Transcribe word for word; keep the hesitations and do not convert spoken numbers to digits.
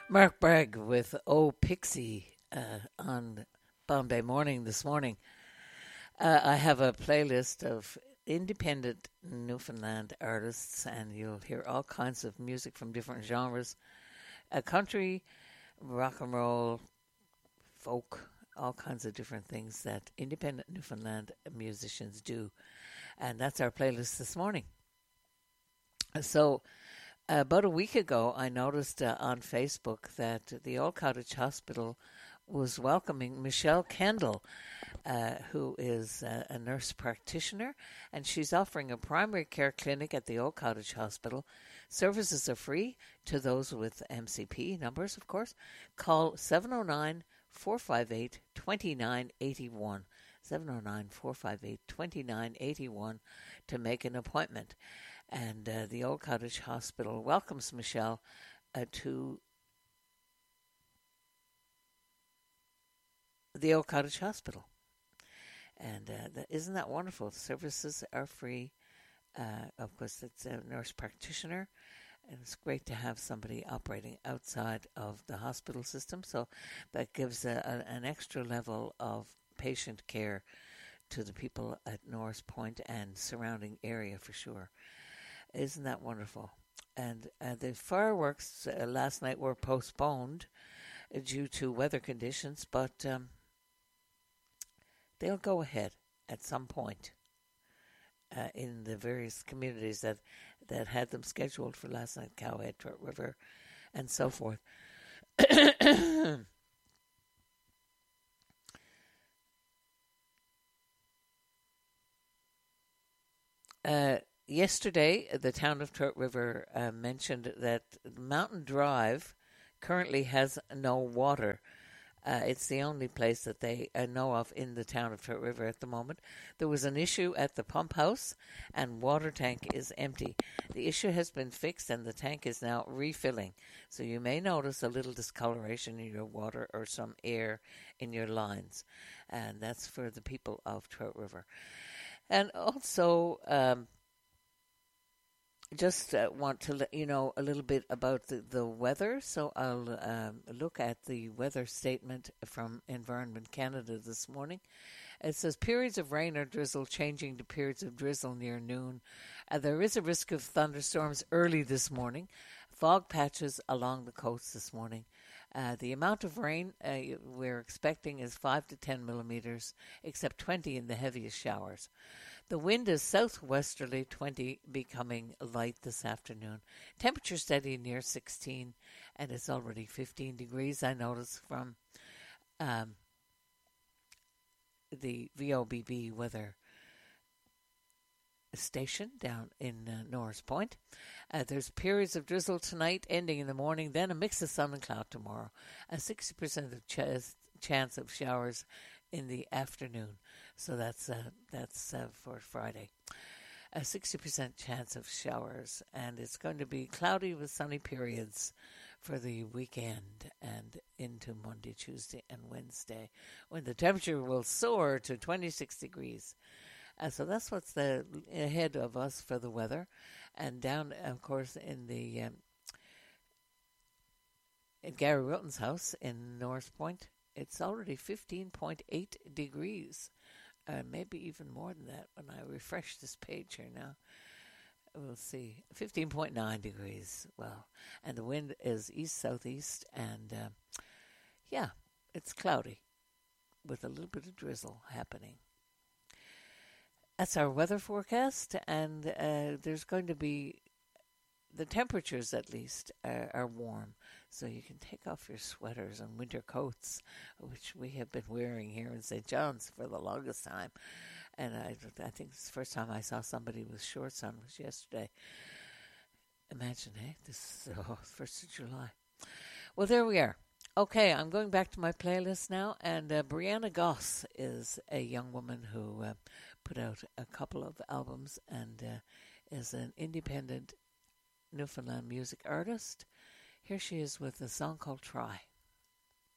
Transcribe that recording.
Mark Bragg with Oh Pixie uh, on Bombay Morning this morning. Uh, I have a playlist of independent Newfoundland artists, and you'll hear all kinds of music from different genres: uh, country, rock and roll, folk, all kinds of different things that independent Newfoundland musicians do. And that's our playlist this morning. So, about a week ago, I noticed uh, on Facebook that the Old Cottage Hospital was welcoming Michelle Kendall, uh, who is uh, a nurse practitioner, and she's offering a primary care clinic at the Old Cottage Hospital. Services are free to those with M C P numbers, of course. Call seven oh nine, four five eight, two nine eight one, seven oh nine, four five eight, two nine eight one to make an appointment. And uh, the Old Cottage Hospital welcomes Michelle uh, to the Old Cottage Hospital. And uh, the, isn't that wonderful? The services are free. Uh, of course, it's a nurse practitioner, and it's great to have somebody operating outside of the hospital system. So that gives a, a, an extra level of patient care to the people at Norris Point and surrounding area for sure. Isn't that wonderful? And uh, the fireworks uh, last night were postponed uh, due to weather conditions, but um, they'll go ahead at some point uh, in the various communities that, that had them scheduled for last night, Cowhead, Trout River, and so forth. uh, Yesterday, the town of Trout River uh, mentioned that Mountain Drive currently has no water. Uh, it's the only place that they uh, know of in the town of Trout River at the moment. There was an issue at the pump house, and water tank is empty. The issue has been fixed, and the tank is now refilling. So you may notice a little discoloration in your water or some air in your lines, and that's for the people of Trout River. And also, um, just uh, want to let you know a little bit about the, the weather. So I'll um, look at the weather statement from Environment Canada this morning. It says periods of rain or drizzle changing to periods of drizzle near noon. Uh, there is a risk of thunderstorms early this morning. Fog patches along the coast this morning. Uh, the amount of rain uh, we're expecting is five to ten millimeters, except twenty in the heaviest showers. The wind is southwesterly, twenty, becoming light this afternoon. Temperature steady near sixteen, and it's already fifteen degrees, I noticed from um, the V O B B weather station down in uh, Norris Point. Uh, there's periods of drizzle tonight, ending in the morning, then a mix of sun and cloud tomorrow. A sixty percent of ch- chance of showers in the afternoon. So that's uh, that's uh, for Friday. A sixty percent chance of showers, and it's going to be cloudy with sunny periods for the weekend and into Monday, Tuesday, and Wednesday, when the temperature will soar to twenty-six degrees. Uh, so that's what's the, ahead of us for the weather. And down, of course, in the um, in Gary Wilton's house in Norris Point, it's already fifteen point eight degrees. Uh, maybe even more than that when I refresh this page here now. We'll see. fifteen point nine degrees. Well, and the wind is east-southeast, and uh, yeah, it's cloudy with a little bit of drizzle happening. That's our weather forecast, and uh, there's going to be, the temperatures at least are, are warm, so you can take off your sweaters and winter coats, which we have been wearing here in Saint John's for the longest time. And I, I think it's the first time I saw somebody with shorts on was yesterday. Imagine, eh? This is oh, first of July. Well, there we are. Okay, I'm going back to my playlist now, and uh, Brianna Goss is a young woman who uh, put out a couple of albums and uh, is an independent Newfoundland music artist. Here she is with a song called Try.